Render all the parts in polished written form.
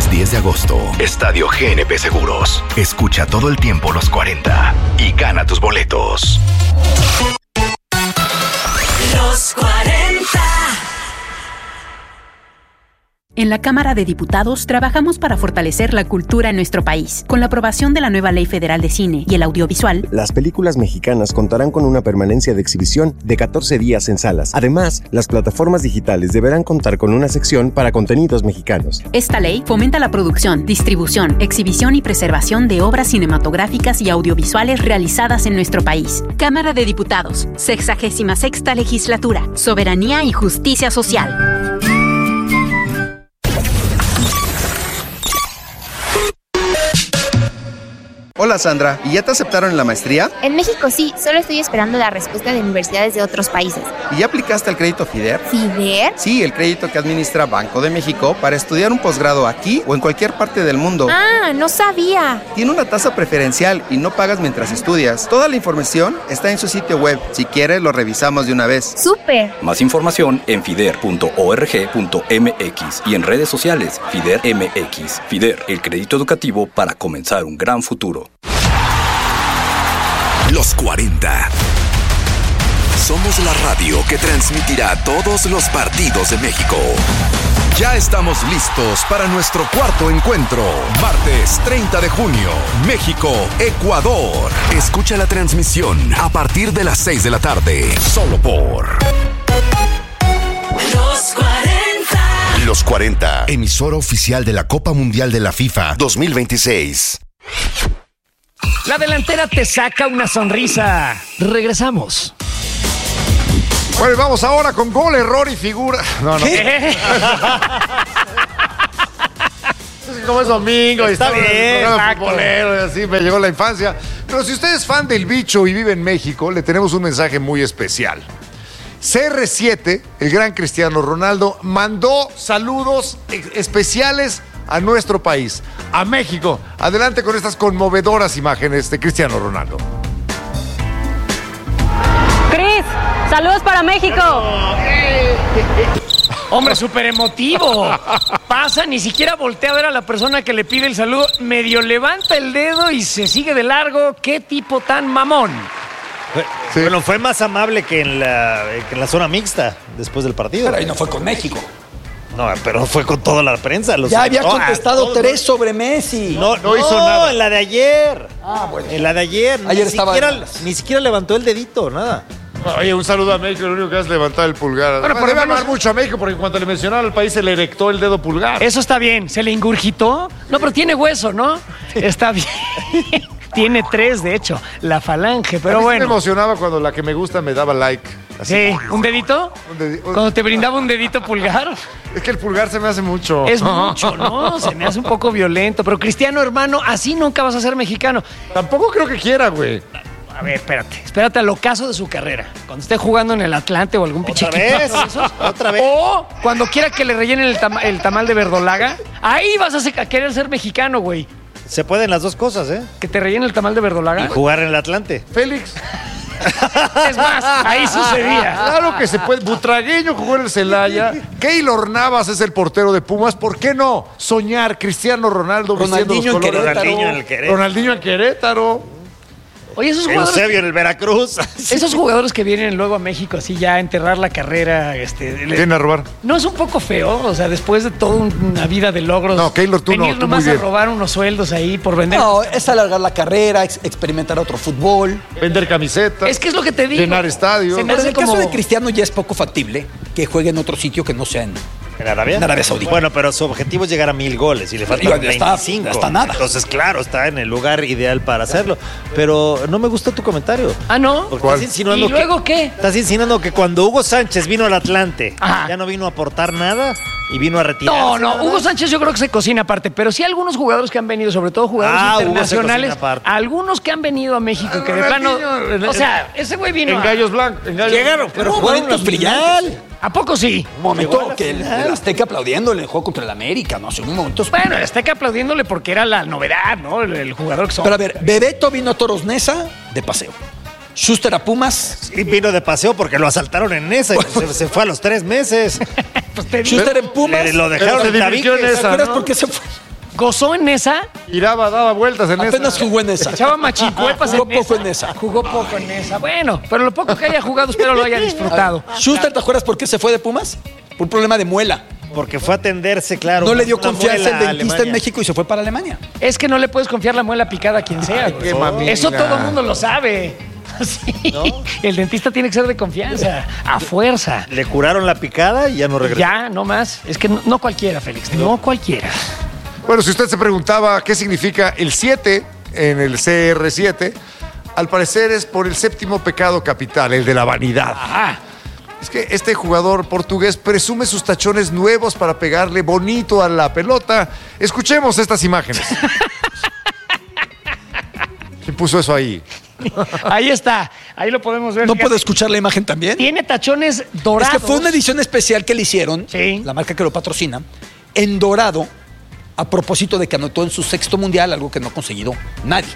10 de agosto, Estadio GNP Seguros. Escucha todo el tiempo los 40 y gana tus boletos. Los 40. En la Cámara de Diputados trabajamos para fortalecer la cultura en nuestro país. Con la aprobación de la nueva Ley Federal de Cine y el Audiovisual, las películas mexicanas contarán con una permanencia de exhibición de 14 días en salas. Además, las plataformas digitales deberán contar con una sección para contenidos mexicanos. Esta ley fomenta la producción, distribución, exhibición y preservación de obras cinematográficas y audiovisuales realizadas en nuestro país. Cámara de Diputados, 66ª Legislatura, Soberanía y Justicia Social. Hola Sandra, ¿y ya te aceptaron en la maestría? En México sí, solo estoy esperando la respuesta de universidades de otros países. ¿Y ya aplicaste al crédito FIDER? ¿FIDER? Sí, el crédito que administra Banco de México para estudiar un posgrado aquí o en cualquier parte del mundo. Ah, no sabía. Tiene una tasa preferencial y no pagas mientras estudias. Toda la información está en su sitio web. Si quieres, lo revisamos de una vez. ¡Súper! Más información en fider.org.mx y en redes sociales FIDER MX. FIDER, el crédito educativo para comenzar un gran futuro. Los 40. Somos la radio que transmitirá todos los partidos de México. Ya estamos listos para nuestro cuarto encuentro. Martes 30 de junio, México-Ecuador. Escucha la transmisión a partir de las 6 de la tarde. Solo por Los 40. Los 40, emisora oficial de la Copa Mundial de la FIFA 2026. La delantera te saca una sonrisa. Regresamos. Bueno, vamos ahora con gol, error y figura. No. ¿Qué? Como es domingo y está bien, futbolero y así me llegó la infancia. Pero si usted es fan del bicho y vive en México, le tenemos un mensaje muy especial. CR7, el gran Cristiano Ronaldo, mandó saludos especiales a nuestro país, a México. Adelante con estas conmovedoras imágenes de Cristiano Ronaldo. Cris, saludos para México. Hombre, súper emotivo. Pasa, ni siquiera voltea a ver a la persona que le pide el saludo. Medio levanta el dedo y se sigue de largo. ¡Qué tipo tan mamón! Sí. Bueno, fue más amable que en la zona mixta después del partido. Pero ahí no fue con México. No, pero fue con toda la prensa. Ya había contestado 3 sobre Messi. No hizo nada. En la de ayer. Bueno. En la de ayer. Ni siquiera levantó el dedito, nada. Oye, un saludo a México, lo único que hace es levantar el pulgar. Bueno, debe amar mucho a México porque cuando le mencionaron al país se le erectó el dedo pulgar. Eso está bien. ¿Se le ingurgitó? No, pero tiene hueso, ¿no? Está bien. Tiene 3, de hecho, la falange, pero a mí bueno. Me emocionaba cuando la que me gusta me daba like. Así. Sí, ¿un dedito? Cuando te brindaba un dedito pulgar. Es que el pulgar se me hace mucho. Es mucho, ¿no? Se me hace un poco violento. Pero Cristiano, hermano, así nunca vas a ser mexicano. Tampoco creo que quiera, güey. A ver, espérate al ocaso de su carrera. Cuando esté jugando en el Atlante o algún pinche equipo de esos. ¿Otra vez? O cuando quiera que le rellenen el tamal de verdolaga. Ahí vas a querer ser mexicano, güey. Se pueden las dos cosas, ¿eh? Que te rellene el tamal de verdolaga. Y jugar en el Atlante. Félix. Es más, ahí sucedía. Claro que se puede. Butragueño jugó en el Celaya. Keylor Navas es el portero de Pumas. ¿Por qué no soñar Cristiano Ronaldo vistiendo los colores? Ronaldinho en Querétaro. Oye, esos jugadores. Eusebio en el Veracruz. Esos jugadores que vienen luego a México así ya a enterrar la carrera. Vienen a robar. ¿No es un poco feo? O sea, después de toda una vida de logros. No, Keylor, tú venir no. Nomás a robar unos sueldos ahí por vender. No, es alargar la carrera, experimentar otro fútbol. Vender camisetas. Es que es lo que te digo. Llenar estadios. Pero en el caso de Cristiano ya es poco factible que juegue en otro sitio que no sea en Arabia. En Arabia Saudita. Bueno, pero su objetivo es llegar a 1000 goles y le faltan 25. Está nada. Entonces, claro, está en el lugar ideal para hacerlo. Pero no me gusta tu comentario. Ah, ¿no? Estás insinuando ¿Y luego qué? Estás insinuando que cuando Hugo Sánchez vino al Atlante, ya no vino a aportar nada y vino a retirarse. No, Hugo Sánchez yo creo que se cocina aparte, pero sí algunos jugadores que han venido, sobre todo jugadores internacionales, algunos que han venido a México, que de plano, o sea, ese güey vino en Gallos Blancos. Llegaron, pero momentos brillantes. ¿A poco sí? Un momento que el Azteca aplaudiéndole el juego contra el América, no sé, un momento. Bueno, el Azteca aplaudiéndole porque era la novedad, ¿no? El jugador que son. Pero a ver, Bebeto vino a Toros Neza de paseo. Schuster a Pumas. Sí, vino de paseo porque lo asaltaron en Neza y se fue a los 3 meses. Schuster en Pumas. Lo dejaron en Tabique. ¿Te acuerdas por qué se fue? ¿Gozó en esa? Giraba, daba vueltas en esa. Apenas jugó en esa. Echaba machicuepas Jugó poco en esa. Jugó poco en esa. Bueno, pero lo poco que haya jugado, espero lo haya disfrutado. Schuster, ¿te acuerdas por qué se fue de Pumas? Por un problema de muela. Porque fue a atenderse, claro. No le dio una confianza muela el a dentista Alemania. en México y se fue para Alemania. Es que no le puedes confiar la muela picada a quien sea. Qué mamila. Eso todo el mundo lo sabe. Sí. ¿No? El dentista tiene que ser de confianza, a fuerza. Le curaron la picada y ya no regresó. Ya, no más. Es que no cualquiera, Félix. No cualquiera. Bueno, si usted se preguntaba qué significa el 7 en el CR7, al parecer es por el séptimo pecado capital, el de la vanidad. Ajá. Es que este jugador portugués presume sus tachones nuevos para pegarle bonito a la pelota. Escuchemos estas imágenes. ¿Quién puso eso ahí? Ahí está, ahí lo podemos ver. ¿No Fíjate. puedo escuchar la imagen también? Tiene tachones dorados. Es que fue una edición especial que le hicieron, Sí. la marca que lo patrocina, en dorado, a propósito de que anotó en su 6º mundial, algo que no ha conseguido nadie.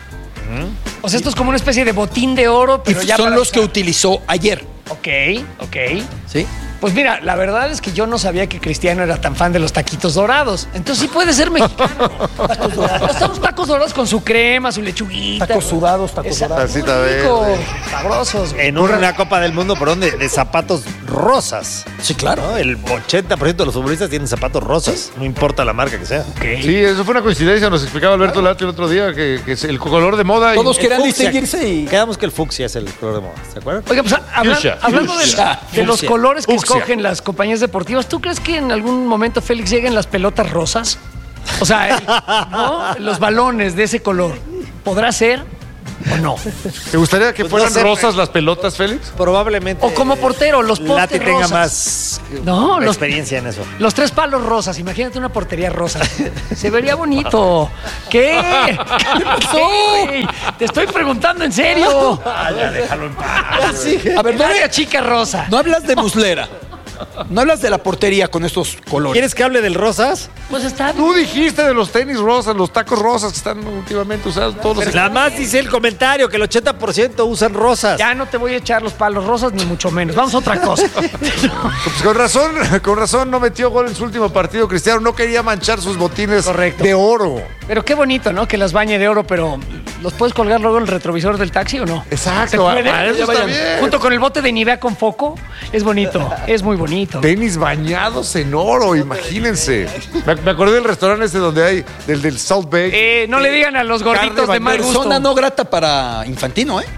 O sea, esto es como una especie de botín de oro, Y pero ya son para los que usar. utilizó ayer. Ok. ¿Sí? Pues mira, la verdad es que yo no sabía que Cristiano era tan fan de los taquitos dorados. Entonces sí puede ser mexicano. Tacos dorados. Son tacos dorados con su crema, su lechuguita. Tacos sudados, tacos Exacto, dorados. muy Tacita rico, verde. sabrosos. En una Copa del Mundo, perdón, de zapatos rosas. Sí, claro. ¿No? El 80% de los futbolistas tienen zapatos rosas. No importa la marca que sea. Ok. Sí, eso fue una coincidencia, nos explicaba Alberto Lati el otro día, que es el color de moda. Todos querían Fucsia. distinguirse y... Quedamos que el fucsia es el color de moda, ¿se acuerdan? Oiga, pues Fuchsia. hablando de los Fuchsia. colores que Fuchsia. escogen las compañías deportivas, ¿tú crees que en algún momento, Félix, lleguen las pelotas rosas? O sea, ¿no? Los balones de ese color. ¿Podrá ser o no? ¿Te gustaría que Pues fueran no sé, rosas las pelotas, Félix? Probablemente. O como portero, los postes Lati tenga rosas. más No, los- experiencia en eso. Los 3 palos rosas, imagínate una portería rosa. Se vería bonito. ¿Qué? ¿Qué pasó? Güey? Te estoy preguntando en serio. Ya déjalo en paz. A ver, no, Área chica rosa. no hablas de Muslera. No hablas de la portería con estos colores. ¿Quieres que hable del rosas? Pues está Tú dijiste de los tenis rosas, los tacos rosas que están últimamente usados todos los... Nada más dice el comentario que el 80% usan rosas. Ya no te voy a echar los palos rosas, ni mucho menos. Vamos a otra cosa. Pues con razón no metió gol en su último partido. Cristiano no quería manchar sus botines Correcto. de oro. Pero qué bonito, ¿no? Que las bañe de oro, pero ¿los puedes colgar luego en el retrovisor del taxi o no? Exacto, ¿Se puede? a eso Ya está vayan. bien. Junto con el bote de Nivea con foco. Es bonito, es muy bonito. Tenis bañados en oro, imagínense. Me acordé del restaurante ese donde hay, del Salt Bay. No le digan a los gorditos de mal gusto. Persona no grata para Infantino, ¿eh?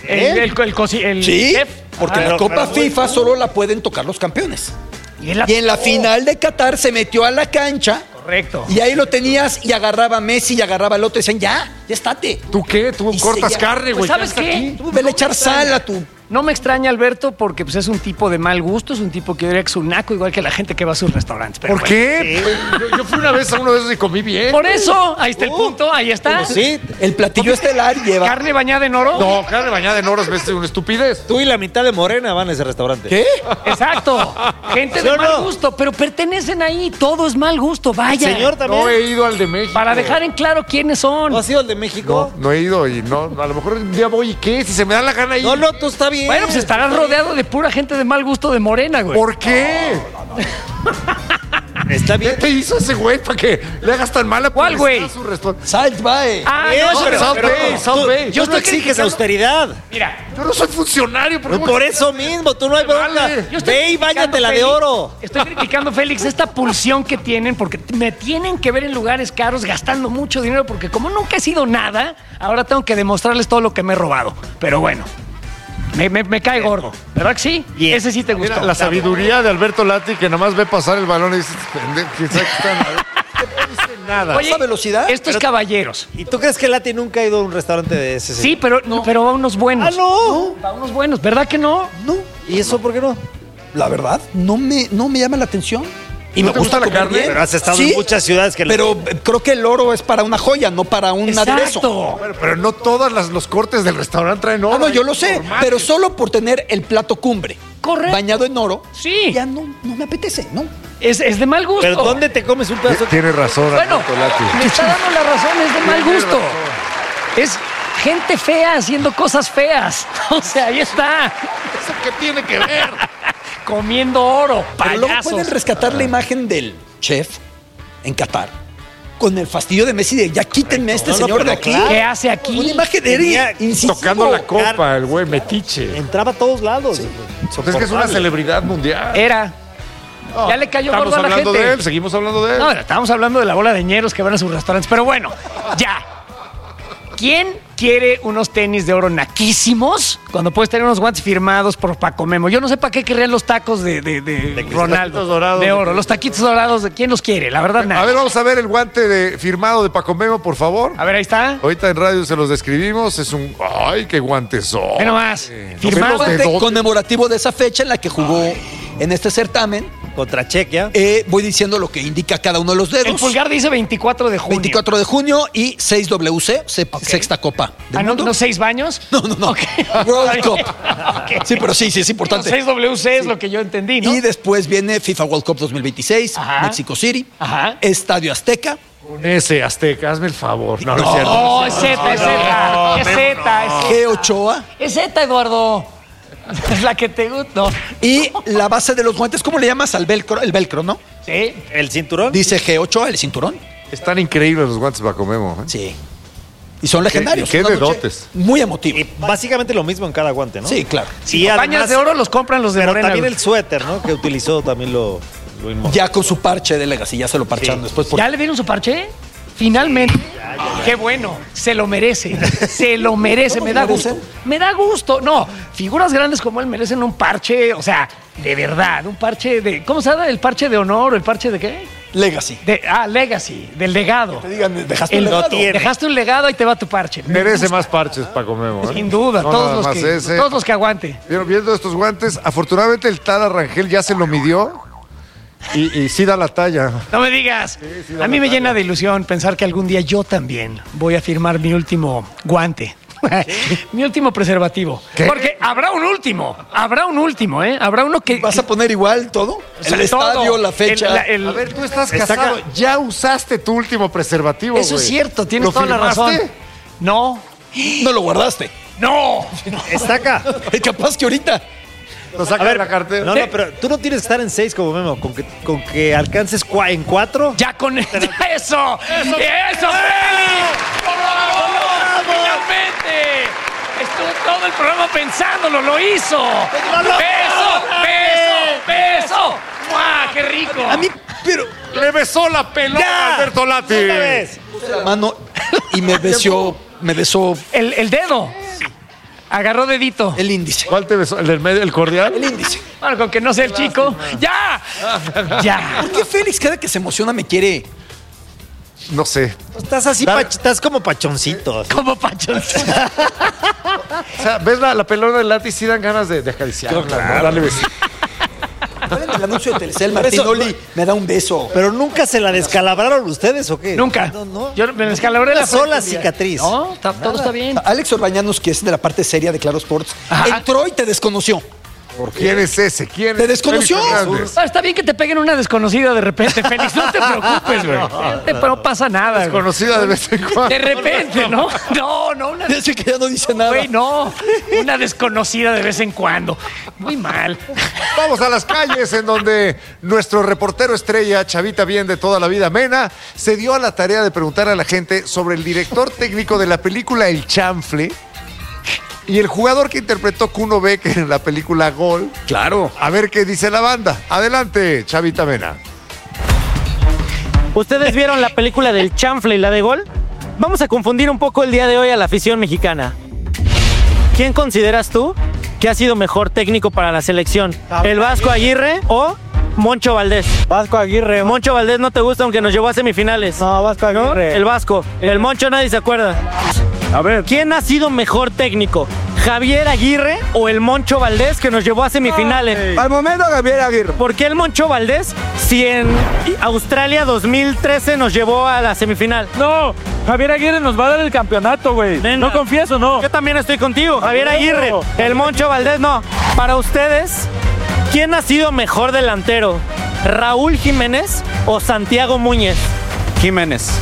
El Sí, chef. porque Ah, la Copa pero FIFA solo la pueden tocar los campeones. Y en la, Y en la final de Qatar se metió a la cancha Correcto. y ahí lo tenías y agarraba a Messi y agarraba al otro y decían, ya estate. ¿Tú qué? Tú Y cortas seguía. carne, güey. Pues, ¿sabes ¿qué haces qué? aquí? Tú vele a echar sal a tu... No me extraña, Alberto, porque pues, es un tipo de mal gusto, es un tipo que yo diría que es un naco, igual que la gente que va a sus restaurantes. Pero ¿Por bueno. qué? Yo fui una vez a uno de esos y comí bien. Por eso, ahí está el punto, ahí está. Sí, El platillo estelar lleva... Carne bañada en oro. No, carne bañada en oro es una estupidez. tú y la mitad de Morena van a ese restaurante. ¿Qué? Exacto. Gente de ¿Sí o mal no? gusto, pero pertenecen ahí. Todo es mal gusto, vaya. Señor también. No he ido al de México. Para dejar en claro quiénes son. ¿No has ido al de México? No he ido y no, a lo mejor un día voy y qué, si se me da la gana ir. No, no, tú está bien. Bueno, pues estarás rodeado de pura gente de mal gusto de Morena, güey. ¿Por qué? Está ¿Qué bien. te hizo ese güey para que le hagas tan mala ¿Cuál, güey? publicidad a su restaurante? Salt Bae. Ah, Eso, no, pero, Salt pero- Bay, Salt Bay. Yo no exiges austeridad. mira, Yo no soy funcionario, ¿por qué Por eso mismo, tú no hay bronca. Vale. yo estoy Ve y criticando, báñatela de Félix, oro. Estoy criticando, Félix, esta pulsión que tienen porque me tienen que ver en lugares caros gastando mucho dinero porque como nunca he sido nada, ahora tengo que demostrarles todo lo que me he robado. Pero bueno, me cae gordo. ¿Verdad que sí? Bien. Ese sí te gustó. Mira, la sabiduría de Alberto Lati que nomás ve pasar el balón y dice, pendejo, ¿quién sabe qué están? No dice nada. Oye, ¿Esa velocidad? estos caballeros. ¿Y tú crees que Lati nunca ha ido a un restaurante de ese? Sí, pero va a unos buenos. Ah, no. Va a unos buenos, ¿verdad que no? No, ¿Y eso por qué no? la verdad, no me llama la atención. Y ¿No me te gusta la comer carne? bien. Pero has estado Sí, en muchas ciudades que... Pero creo que el oro es para una joya, no para un aderezo. Exacto. Bueno, pero no todos los cortes del restaurante traen oro. Ah, no, yo lo Hay sé, normales. pero solo por tener el plato cumbre Correcto. bañado en oro, Sí. ya no me apetece, ¿no? Es de mal gusto. ¿Pero dónde te comes un pedazo? Tienes razón, Bueno, Alberto Lati. me está dando la razón, es de mal Tiene gusto. razón. Es gente fea haciendo cosas feas. O sea, ahí está. ¿Eso qué tiene que ver? Comiendo oro, Pero luego payasos. pueden rescatar la imagen del chef en Qatar con el fastidio de Messi de ya quítenme a este señor de aquí. ¿Qué hace aquí? Una imagen de incisivo. Tocando la copa, el güey metiche. Entraba a todos lados. Sí. Es que es una celebridad mundial. Era. Ya le cayó gordo a la gente. Estamos hablando de él, seguimos hablando de él. No, estamos hablando de la bola de ñeros que van a sus restaurantes. Pero bueno, ya. ¿Quién quiere unos tenis de oro naquísimos cuando puedes tener unos guantes firmados por Paco Memo? Yo no sé para qué querrían los tacos de Ronaldo. Dorados, de oro. Los taquitos dorados, ¿quién los quiere? La verdad, nada. A ver, vamos a ver el guante firmado de Paco Memo, por favor. A ver, ahí está. Ahorita en radio se los describimos. Es un... ¡Ay, qué guantes son! Ve nomás. Firmado conmemorativo de esa fecha en la que jugó en este certamen. Contra Chequia. Voy diciendo lo que indica cada uno de los dedos. El pulgar dice 24 de junio. 24 de junio y 6 WC, sexta copa del mundo. ¿No 6 baños? No. Okay. World Cup. Okay. Sí, pero sí, es importante. 6 WC es lo que yo entendí, ¿no? Y después viene FIFA World Cup 2026, Mexico City, Estadio Azteca. Con ese Azteca, hazme el favor. No, es Z. Es Z. G. Ochoa. Es Z, Eduardo. Es la que te gusta. Y la base de los guantes, ¿cómo le llamas al velcro? El velcro, ¿no? Sí. ¿El cinturón? Dice G8, el cinturón. Están increíbles los guantes de Paco Memo. Sí. Y son legendarios. ¿Qué dedotes? Muy emotivo. Y básicamente lo mismo en cada guante, ¿no? Sí, claro. Si pañas de oro los compran los de Pero Morena. también el suéter, ¿no? Que utilizó también lo inmortal. Ya con su parche de Legacy, ya se lo parcharon después. ¿Ya le dieron su parche? Finalmente. Qué bueno. Se lo merece. Se lo merece. Me da gusto. Me da gusto. No, figuras grandes como él merecen un parche, o sea, de verdad. Un parche de... ¿Cómo se llama? ¿El parche de honor o el parche de qué? Legacy. Legacy. Del legado. Que te digan, dejaste un legado. Dejaste un legado y te va tu parche. Merece más parches, Paco Memo. Sin duda. No, todos los que aguante. Viendo estos guantes, afortunadamente el Tala Rangel ya se lo midió. Y sí da la talla. No me digas. Sí, a mí me llena de ilusión pensar que algún día yo también voy a firmar mi último guante. ¿Sí? Mi último preservativo. ¿Qué? Porque habrá un último, ¿eh? Habrá uno que... ¿Vas a poner igual todo? El estadio, la fecha. A ver, tú estás casado. Ya usaste tu último preservativo, Eso es cierto, tienes toda la razón. No. No lo guardaste. No. Está acá. Capaz que ahorita... Lo saca de la cartera. No, pero tú no tienes que estar en 6 como Memo. Con que alcances en 4. Ya con eso. ¡Eso, Félix! ¡Finalmente! Estuvo todo el programa pensándolo, lo hizo. ¡Beso! ¡Mua! ¡Qué rico! A mí, pero... Le besó la pelota a Alberto Lati. Una vez. Puse la mano y me besó... El dedo. Agarró dedito. El índice. ¿Cuál te besó? ¿El del medio, el cordial? El índice. Bueno, con que no sea el chico. ¡Ya! ¡Ya! ¿Por qué Félix cada que se emociona me quiere? No sé. Estás así, estás como pachoncito. Así. Como pachoncito. O sea, ves la pelona del Lati y sí dan ganas de acariciarla, claro. ¿No? Darle besito. En el anuncio de Telcel, Martinoli me da un beso. ¿Pero nunca se la descalabraron ustedes o qué? Nunca. No. Yo me descalabré la sola cicatriz. No, todo está bien. Alex Orbañanos, que es de la parte seria de Claro Sports, entró y te desconoció. ¿Por quién es ese? ¿Quién te desconoció? Está bien que te peguen una desconocida de repente, Félix. No te preocupes, güey. No pasa nada. Desconocida de vez en cuando. De repente, ¿no? No. Una... Dice que ya no dice nada. Güey, no. Una desconocida de vez en cuando. Muy mal. Vamos a las calles en donde nuestro reportero estrella, Chavita Bien de toda la vida, Mena, se dio a la tarea de preguntar a la gente sobre el director técnico de la película El Chanfle y el jugador que interpretó Kuno Becker en la película Gol. Claro. A ver qué dice la banda. Adelante, Chavita Mena. ¿Ustedes vieron la película del Chanfle y la de Gol? Vamos a confundir un poco el día de hoy a la afición mexicana. ¿Quién consideras tú que ha sido mejor técnico para la selección? ¿El Vasco Aguirre o Moncho Valdés? Vasco Aguirre. Moncho Valdés no te gusta aunque nos llevó a semifinales. No, Vasco Aguirre. ¿No? El Vasco. El Moncho nadie se acuerda. A ver. ¿Quién ha sido mejor técnico? ¿Javier Aguirre o el Moncho Valdés que nos llevó a semifinales? Al momento Javier Aguirre. ¿Por qué el Moncho Valdés si en Australia 2013 nos llevó a la semifinal? No, Javier Aguirre nos va a dar el campeonato, güey. ¿No confieso, no? Yo también estoy contigo, Javier Aguirre. El Moncho Valdés no. Para ustedes, ¿quién ha sido mejor delantero? ¿Raúl Jiménez o Santiago Muñez? Jiménez.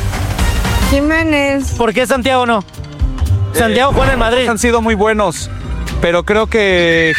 ¿Por qué Santiago no? Santiago juega en Madrid. Han sido muy buenos, pero creo que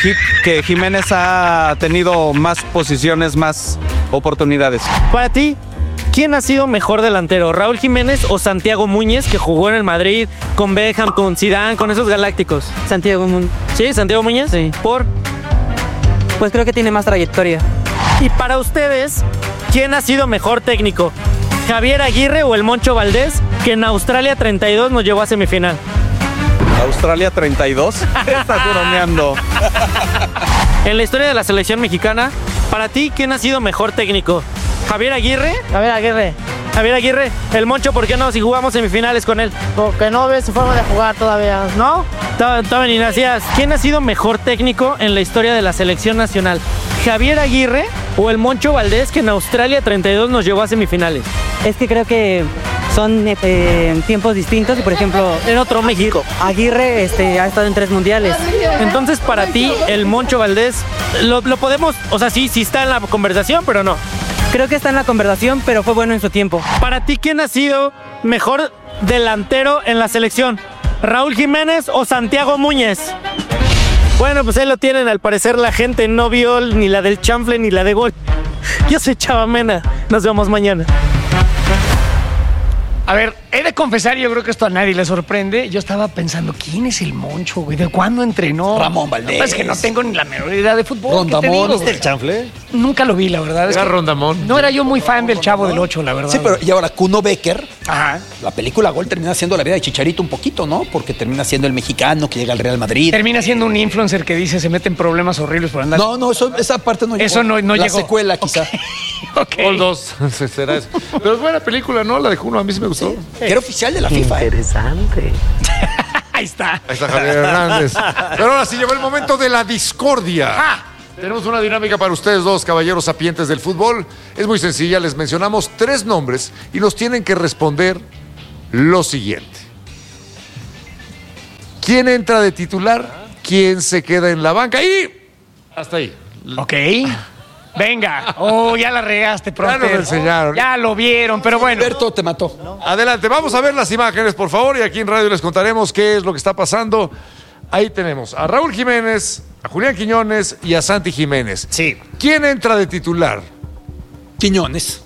Jiménez ha tenido más posiciones, más oportunidades. Para ti, ¿quién ha sido mejor delantero? ¿Raúl Jiménez o Santiago Muñez, que jugó en el Madrid con Beckham, con Zidane, con esos galácticos? Santiago Muñez. ¿Sí? ¿Santiago Muñez? Sí. ¿Por? Pues creo que tiene más trayectoria. Y para ustedes, ¿quién ha sido mejor técnico? ¿Javier Aguirre o el Moncho Valdés, que en Australia 32 nos llevó a semifinal? Australia 32. Estás bromeando. En la historia de la selección mexicana, para ti, ¿quién ha sido mejor técnico? ¿Javier Aguirre? Javier Aguirre. Javier Aguirre. El Moncho, ¿por qué no? Si jugamos semifinales con él. Porque no ves su forma de jugar todavía. ¿No? Todavía ni nacías. ¿Quién ha sido mejor técnico en la historia de la selección nacional? ¿Javier Aguirre o el Moncho Valdés, que en Australia 32 nos llevó a semifinales? Es que creo que son tiempos distintos y, por ejemplo, en otro México. Aguirre ha estado en 3 mundiales. Entonces, para ti, el Moncho Valdés, lo podemos, o sea, sí está en la conversación, pero no. Creo que está en la conversación, pero fue bueno en su tiempo. Para ti, ¿quién ha sido mejor delantero en la selección? ¿Raúl Jiménez o Santiago Muñez? Bueno, pues ahí lo tienen. Al parecer la gente no vio ni la del chanfle ni la de gol. Yo soy Chava Mena. Nos vemos mañana. A ver, he de confesar, yo creo que esto a nadie le sorprende. Yo estaba pensando, ¿quién es el Moncho, güey? ¿De cuándo entrenó? Ramón Valdés. No, es que no tengo ni la menor idea de fútbol. Rondamón. ¿Viste el chanfle? Nunca lo vi, la verdad. Era Rondamón. No era yo muy fan del Chavo del 8, la verdad. Sí, pero y ahora Kuno Becker, ajá, la película Gol termina siendo la vida de Chicharito un poquito, ¿no? Porque termina siendo el mexicano que llega al Real Madrid. Termina siendo un influencer que dice se mete en problemas horribles por andar. No, esa parte no llegó. Eso no la llegó. Secuela, quizá. Okay. Gol 2, será eso. Pero es buena película, ¿no? La de Kuno, a mí sí me gustó. Sí. Era oficial de la FIFA. Interesante. Ahí está. Ahí está Javier Hernández. Pero ahora sí llegó el momento de la discordia. Tenemos una dinámica para ustedes dos, caballeros sapientes del fútbol. Es muy sencilla, les mencionamos 3 nombres y nos tienen que responder lo siguiente. ¿Quién entra de titular? ¿Quién se queda en la banca? Y hasta ahí. Ok. Venga. Ya la regaste, profe. Ya nos enseñaron. Ya lo vieron, pero bueno. Alberto te mató. Adelante, vamos a ver las imágenes, por favor, y aquí en radio les contaremos qué es lo que está pasando. Ahí tenemos a Raúl Jiménez, a Julián Quiñones y a Santi Jiménez. Sí. ¿Quién entra de titular? Quiñones.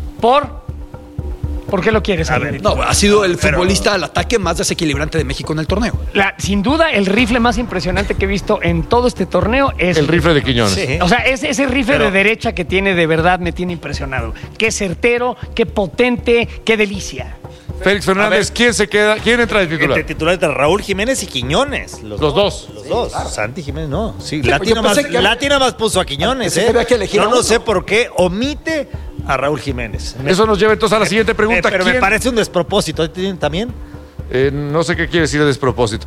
¿Por qué lo quieres? A ver, no, ha sido el futbolista al ataque más desequilibrante de México en el torneo. Sin duda, el rifle más impresionante que he visto en todo este torneo es... El rifle de Quiñones. Sí. O sea, ese rifle de derecha que tiene, de verdad, me tiene impresionado. Qué certero, qué potente, qué delicia. Félix Fernández, ¿quién se queda? ¿Quién entra de titular? Entre titulares de Raúl Jiménez y Quiñones. Los dos. Los dos. Claro. Santi Jiménez no. Sí, Sí, Lati nada más puso a Quiñones. No sé por qué omite a Raúl Jiménez. Eso nos lleva entonces a la siguiente pregunta. Pero me parece un despropósito. ¿También? No sé qué quiere decir de despropósito.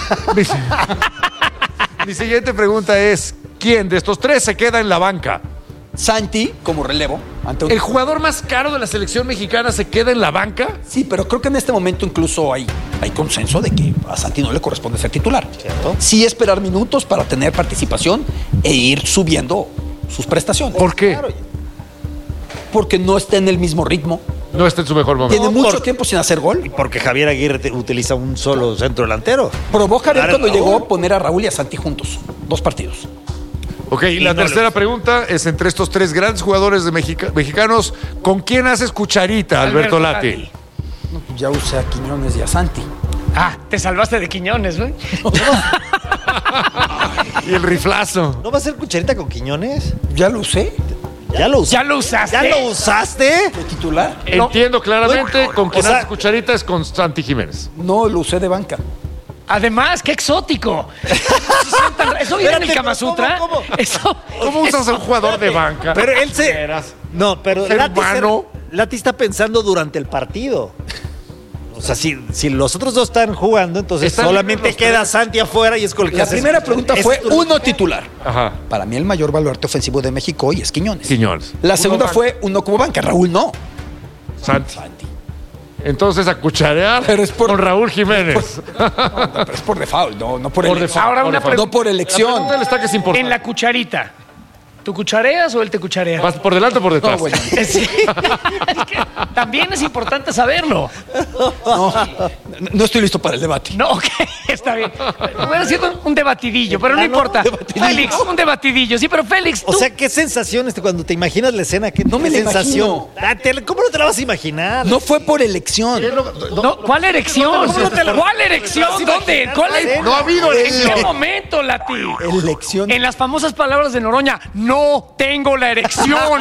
Mi siguiente pregunta es, ¿quién de estos 3 se queda en la banca? Santi, como relevo. ¿El jugador más caro de la selección mexicana se queda en la banca? Sí, pero creo que en este momento incluso hay consenso de que a Santi no le corresponde ser titular. ¿Cierto? Sí esperar minutos para tener participación e ir subiendo sus prestaciones. ¿Por qué? Claro, porque no está en el mismo ritmo. No está en su mejor momento. Tiene mucho tiempo sin hacer gol. Y porque Javier Aguirre utiliza un solo centro delantero. Probó Javier cuando llegó poner a Raúl y a Santi juntos. 2 partidos. Ok, y la tercera pregunta es entre estos 3 grandes jugadores de mexicanos, ¿con quién haces cucharita, Alberto Lati? No, ya usé a Quiñones y a Santi. Te salvaste de Quiñones, güey. Y el riflazo. ¿No va a ser cucharita con Quiñones? Ya lo usé. ¿Ya lo usaste? ¿Ya lo usaste? ¿De titular? Entiendo claramente, con quien haces cucharita es con Santi Jiménez. No, lo usé de banca. Además, qué exótico. ¿Eso viene en el Kama Sutra? ¿Cómo usas a un jugador de banca? Pero él se... No, pero Lati está pensando durante el partido. O sea, si los otros 2 están jugando, entonces solamente queda Santi afuera y es con el que La primera pregunta fue uno titular. Ajá. Para mí el mayor baluarte ofensivo de México hoy es Quiñones. Quiñones. La segunda fue uno como banca. Raúl no. Santi. Entonces a cucharear con Raúl Jiménez. Pero es por default, no por elección. Ahora una pregunta. No por elección. La pregunta está que es importante. En la cucharita, ¿Tú cuchareas o él te cucharea? ¿Vas por delante o por detrás? No, güey. Sí. Es que también es importante saberlo. No estoy listo para el debate. No, ok, está bien. Hubiera sido un debatidillo, pero no importa. Félix, un debatidillo. Sí, pero Félix, tú... O sea, ¿qué sensación cuando te imaginas la escena? ¿Qué No me la sensación? ¿Cómo no te la vas a imaginar? No fue por elección. No, ¿cuál erección? ¿Cuál erección? ¿Dónde? No ha habido elección. ¿En qué momento, Lati? Elección. En las famosas palabras de Noroña, no tengo la erección.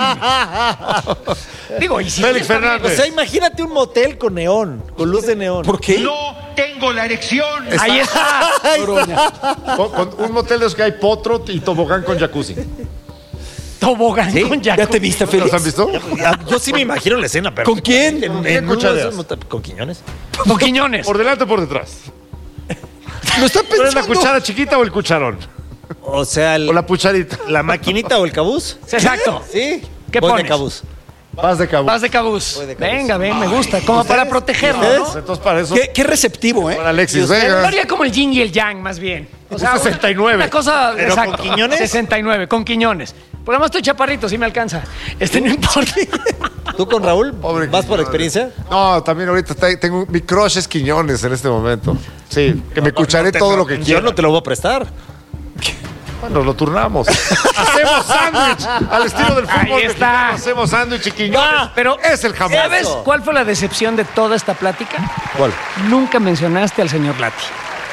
Digo, y si Félix Fernández. O sea, imagínate un motel con neón, con luz de neón. ¿Por qué? No tengo la erección. Ahí está. Con un motel de los que hay potro y tobogán con jacuzzi. Tobogán con jacuzzi. ¿Ya te viste, Félix? ¿Los han visto? Yo sí me imagino la escena, pero... ¿Con quién? En uno de cuchareas? esos motel- ¿Con Quiñones? Con Quiñones. ¿Por delante o por detrás? Lo está ¿Pero es la pensando. cuchara chiquita o el cucharón? O sea, ¿O la pucharita? la maquinita o el cabuz. Exacto. Sí. ¿Qué Voy pones? de cabuz. Vas de cabo. Vas de cabuz. Voy de cabuz. Venga, ven, me gusta. Como para protegerlo, ¿no? Entonces para eso. Qué receptivo, ¿eh? Para Alexis Yo Vega. haría como el yin y el yang, más bien. O sea, 69. Una cosa, ¿Pero exacto. con Quiñones? 69, con Quiñones. Por además estoy chaparrito, sí me alcanza. No importa. ¿Tú con Raúl? Pobre ¿Vas por Quiñones. experiencia? No, también ahorita tengo mi crush es Quiñones en este momento. Sí, que me cucharé todo lo que Yo quiera. no te lo voy a prestar. Bueno, lo turnamos. Hacemos sándwich al estilo del fútbol Ahí está. mexicano. Hacemos sándwich y Quiñones. Pero es el jamón. ¿Sabes cuál fue la decepción de toda esta plática? ¿Cuál? Nunca mencionaste al señor Lati.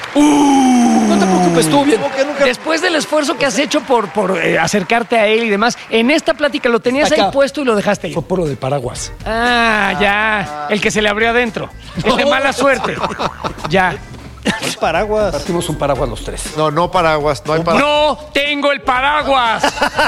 No te preocupes, tú bien. Después del esfuerzo que has hecho por acercarte a él y demás, en esta plática lo tenías Acá. ahí puesto y lo dejaste ahí. Fue por lo del paraguas. Ah, ya. El que se le abrió adentro. El de mala suerte. Ya. El paraguas. Partimos un paraguas los tres. No paraguas, no hay paraguas. No tengo el paraguas.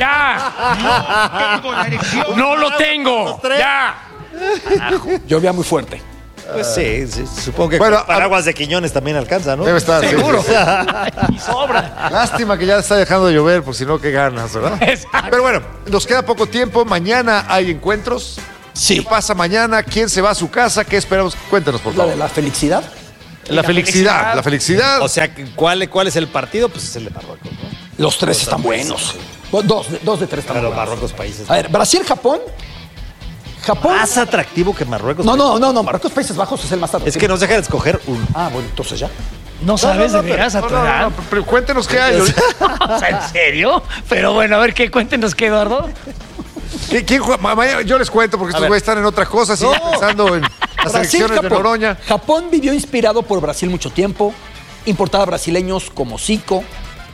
Ya. Tengo la erección. No lo tengo. Ya. Llovía muy fuerte. Pues sí, supongo que Bueno, con paraguas de Quiñones también alcanza, ¿no? Debe estar. Seguro. Sí. Y sobra. Lástima que ya está dejando de llover, por si no, qué ganas, ¿verdad? Exacto. Pero bueno, nos queda poco tiempo. Mañana hay encuentros. Sí. ¿Qué pasa mañana? ¿Quién se va a su casa? ¿Qué esperamos? Cuéntanos, por La favor. de la felicidad. La felicidad. La felicidad. O sea, ¿cuál es el partido? Pues es el de Marruecos, ¿no? Los tres están buenos. Dos de tres están Pero buenos. Marruecos países. A ver, Brasil-Japón. Japón. Más atractivo que Marruecos. No. Marruecos, Países Bajos es el más atractivo. Es que nos deja de escoger uno. Ah, bueno, entonces ya. No sabes de veras a tu edad. Pero cuéntenos qué hay. O sea, ¿en serio? Pero bueno, a ver, cuéntenos qué, Eduardo. ¿Quién juega? Mañana yo les cuento porque estos ver. güeyes están en otra cosa. Siguen pensando en las elecciones de Noroña. Japón vivió inspirado por Brasil mucho tiempo, importaba brasileños como Zico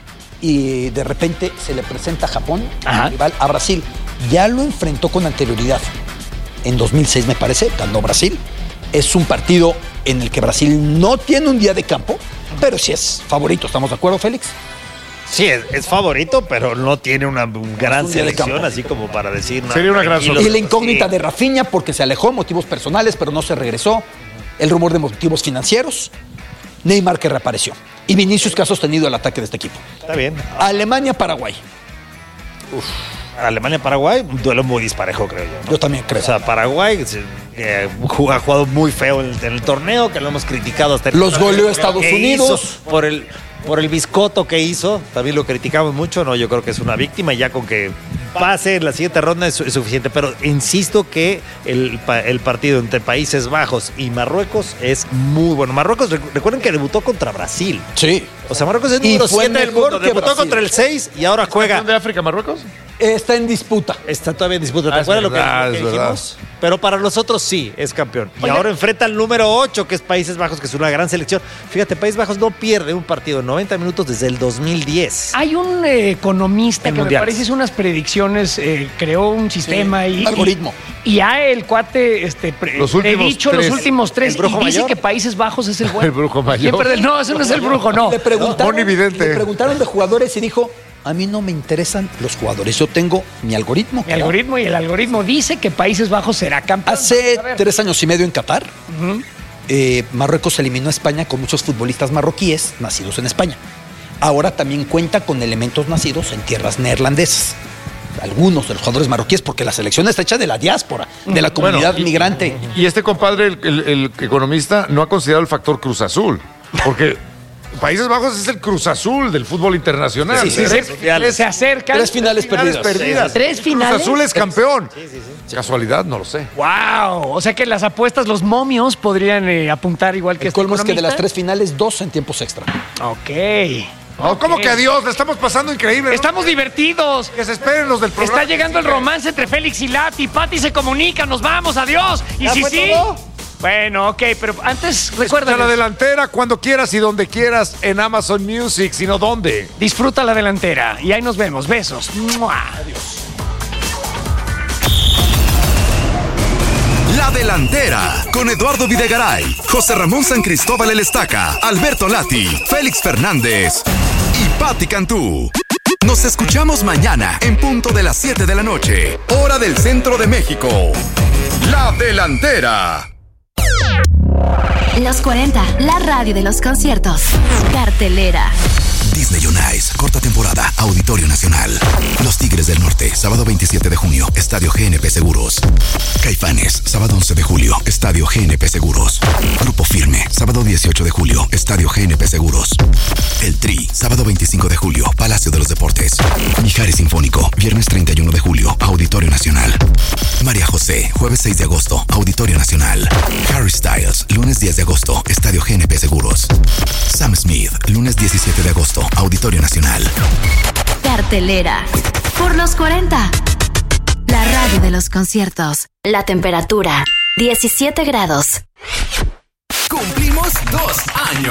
y de repente se le presenta a Japón, rival a Brasil. Ya lo enfrentó con anterioridad. En 2006 me parece, ganó Brasil. Es un partido en el que Brasil no tiene un día de campo, pero sí es favorito. ¿Estamos de acuerdo, Félix? Sí, es favorito, pero no tiene una gran un día de selección, campo. así como para decir... no, Sería una gran tranquilos. Y la incógnita Sí. de Rafinha porque se alejó, motivos personales, pero no se regresó. El rumor de motivos financieros. Neymar que reapareció. Y Vinicius que ha sostenido el ataque de este equipo. Está bien. Alemania-Paraguay. Alemania-Paraguay, un duelo muy disparejo, creo yo, ¿no? Yo también creo. O sea, Paraguay ha jugado muy feo en el torneo, que lo hemos criticado hasta el Los goleó a Estados que Unidos. hizo por el biscoto que hizo, también lo criticamos mucho, no, yo creo que es una víctima y ya con que pase en la siguiente ronda es suficiente, pero insisto que el partido entre Países Bajos y Marruecos es muy bueno. Marruecos, recuerden que debutó contra Brasil. Sí. O sea, Marruecos es Y número fue 7 del mejor mundo, que debutó Brasil. contra el 6 y ahora juega. ¿De África, Marruecos? Está en disputa. Está todavía en disputa. ¿Te Ah, es acuerdas verdad, lo que es verdad. dijimos? Pero para nosotros sí, es campeón. Y Oye. ahora enfrenta al número 8, que es Países Bajos, que es una gran selección. Fíjate, Países Bajos no pierde un partido en 90 minutos desde el 2010. Hay un economista En que me mundiales. parece hizo unas predicciones, creó un sistema Sí, y algoritmo. Y ya el cuate Los últimos predicho tres. los últimos tres ¿El brujo y dice mayor? que Países Bajos es el bueno. El brujo mayor. Siempre no, ese no es el brujo, no. Le preguntaron, Moni Vidente. le preguntaron de jugadores y dijo, a mí no me interesan los jugadores, yo tengo mi algoritmo. Mi algoritmo y el algoritmo dice que Países Bajos será campeón. Hace A ver. 3 años y medio en Qatar, Marruecos eliminó a España con muchos futbolistas marroquíes nacidos en España. Ahora también cuenta con elementos nacidos en tierras neerlandesas. Algunos de los jugadores marroquíes, porque la selección está hecha de la diáspora, de la comunidad migrante. Y este compadre, el economista, no ha considerado el factor Cruz Azul. Porque Países Bajos es el Cruz Azul del fútbol internacional. Sí, se acercan. 3 finales perdidas. 3 finales. Cruz Azul es campeón. Casualidad, no lo sé. ¡Wow! O sea que las apuestas, los momios podrían apuntar igual que El colmo es que de las 3 finales, 2 en tiempos extra. Ok. ¿Cómo que adiós? Le estamos pasando increíble. Estamos divertidos. Que se esperen los del programa. Está llegando el romance entre Félix y Lati. Pati se comunica. Nos vamos. Adiós. Y si sí. Todo? Bueno, ok, pero antes recuerda la delantera cuando quieras y donde quieras en Amazon Music, sino dónde. Disfruta la delantera y ahí nos vemos. Besos. ¡Mua! Adiós. La delantera con Eduardo Videgaray, José Ramón San Cristóbal El Estaca, Alberto Lati, Félix Fernández y Pati Cantú. Nos escuchamos mañana en punto de las 7 de la noche, hora del centro de México. La delantera. Los 40, la radio de los conciertos. Cartelera. Disney on Ice, corta temporada, Auditorio Nacional. Los Tigres del Norte, sábado 27 de junio, Estadio GNP Seguros. Caifanes, sábado 11 de julio, Estadio GNP Seguros. Grupo Firme, sábado 18 de julio, Estadio GNP Seguros. El Tri, sábado 25 de julio, Palacio de los Deportes. Mijares Sinfónico, viernes 31 de julio, Auditorio Nacional. María José, jueves 6 de agosto, Auditorio Nacional. Harry Styles, lunes 10 de agosto, Estadio GNP Seguros. Sam Smith, lunes 17 de agosto, Auditorio Nacional. Cartelera. Por los 40. La radio de los conciertos. La temperatura, 17 grados. Cumplimos 2 años.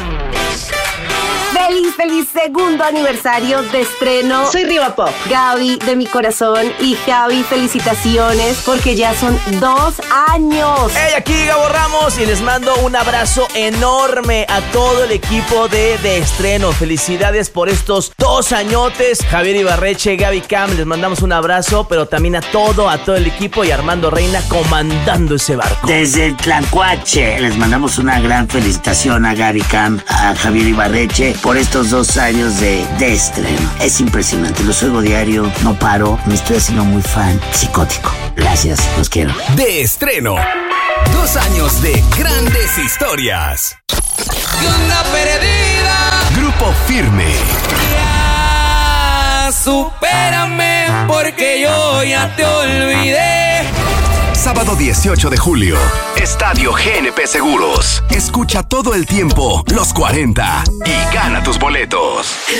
Feliz segundo aniversario de estreno. Soy Riva Pop, Gaby de mi corazón. Y Gaby, felicitaciones porque ya son 2 años. Hey, aquí Gabo Ramos y les mando un abrazo enorme a todo el equipo de Estreno. Felicidades por estos 2 añotes. Javier Ibarreche, Gaby Cam, les mandamos un abrazo, pero también a todo el equipo y Armando Reina comandando ese barco. Desde Tlacuache les mandamos una gran felicitación a Gaby Cam, a Javier Ibarreche por estos 2 años de Estreno. Es impresionante, los oigo diario, no paro, me estoy haciendo muy fan, psicótico. Gracias, los quiero. De Estreno, 2 años de grandes historias. Onda perdida. Grupo Firme. Ya, supérame porque yo ya te olvidé. Sábado 18 de julio, Estadio GNP Seguros. Escucha todo el tiempo Los 40 y gana tus boletos.